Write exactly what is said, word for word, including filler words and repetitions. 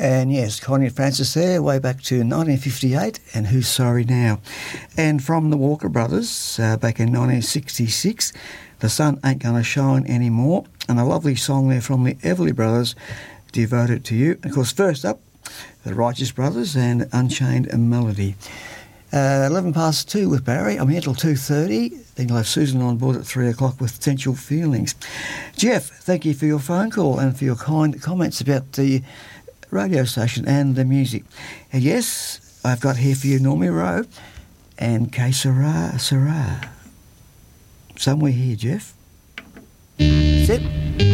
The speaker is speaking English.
And yes, Connie and Francis there, way back to nineteen fifty-eight, and Who's Sorry Now? And from the Walker Brothers, uh, back in nineteen sixty-six, The Sun Ain't Gonna Shine Anymore, and a lovely song there from the Everly Brothers, Devoted to You. And of course, first up, the Righteous Brothers and Unchained Melody. Uh, eleven past two with Barry. I'm here till two thirty. Then you'll have Susan on board at three o'clock with Potential Feelings. Jeff, thank you for your phone call and for your kind comments about the radio station and the music. And yes, I've got here for you Normie Rowe and Que Sera, Sera. Somewhere here, Jeff. That's it.